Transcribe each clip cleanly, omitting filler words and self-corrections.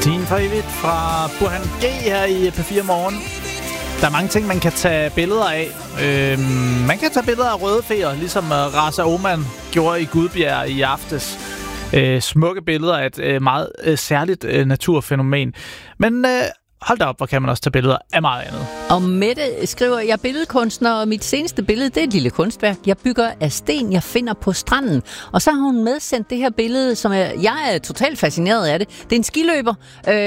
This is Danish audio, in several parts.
Din for evigt fra Burhan G her i P4 Morgen. Der er mange ting, man kan tage billeder af. Man kan tage billeder af røde feer, ligesom Raza Oman gjorde i Gudbjerg i aftes. Smukke billeder af et meget særligt naturfænomen. Men hold da op, hvor kan man også tage billeder af meget andet. Og Mette skriver, jeg er billedkunstner, og mit seneste billede, det er et lille kunstværk. Jeg bygger af sten, jeg finder på stranden. Og så har hun medsendt det her billede, som jeg er totalt fascineret af det. Det er en skiløber,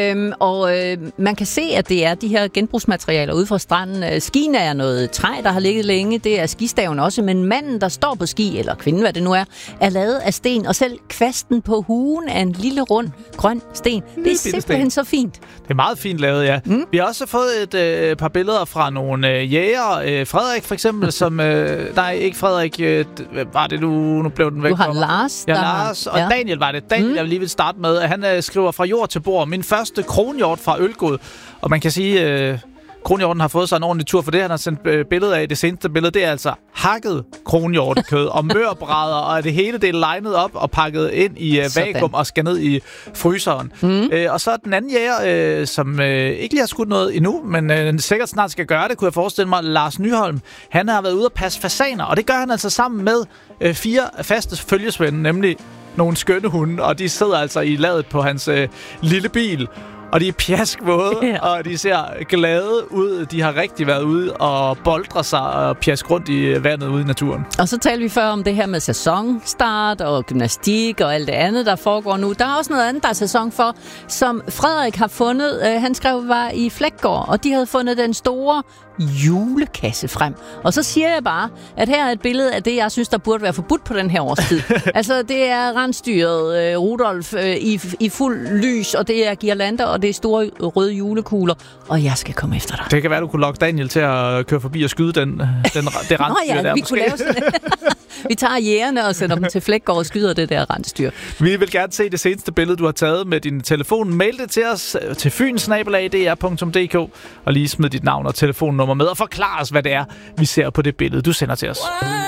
og man kan se, at det er de her genbrugsmaterialer ude fra stranden. Skien er noget træ, der har ligget længe. Det er skistaven også, men manden, der står på ski, eller kvinden, hvad det nu er lavet af sten. Og selv kvasten på hugen er en lille rund grøn sten. Det er simpelthen så fint. Det er meget fint lavet, ja. Vi har også fået et par billeder fra nogle jæger. Frederik for eksempel, som... nej, ikke Frederik. Var det nu blev den væk? Du har Lars. Ja, Lars. Og Daniel var det. Daniel, jeg vil lige vil starte med. Han skriver fra jord til bord. Min første kronhjort fra Ølgod. Og man kan sige... Kronhjorten har fået sig en ordentlig tur for det. Han har sendt billede af. Det seneste billede, det er altså hakket kronhjortekød og mørbrædder, og det hele det er linet op og pakket ind i vakuum og skal ned i fryseren. Og så den anden jæger, som ikke lige har skudt noget endnu, men sikkert snart skal gøre det, kunne jeg forestille mig, Lars Nyholm. Han har været ude at passe fasaner, og det gør han altså sammen med 4 faste følgesvende, nemlig nogle skønne hunde, og de sidder altså i ladet på hans lille bil. Og de er pjaskvåde, og de ser glade ud. De har rigtig været ude og boldre sig og pjaske rundt i vandet ude i naturen. Og så talte vi før om det her med sæsonstart og gymnastik og alt det andet, der foregår nu. Der er også noget andet, der er sæson for, som Frederik har fundet. Han skrev, var i Flækgaard, og de havde fundet den store julekasse frem. Og så siger jeg bare, at her er et billede af det, jeg synes, der burde være forbudt på den her årstid. Altså, det er rensdyret Rudolf i fuld lys, og det er girlander, og det er store røde julekugler, og jeg skal komme efter dig. Det kan være, du kunne lokke Daniel til at køre forbi og skyde det rensdyr der. Vi kunne lave sådan Vi tager jægerne og sender dem til Flækgaard og skyder det der rensdyr. Vi vil gerne se det seneste billede, du har taget med din telefon. Mail det til os til fyn@dr.dk og lige smid dit navn og telefonnummer med og forklar os, hvad det er, vi ser på det billede, du sender til os.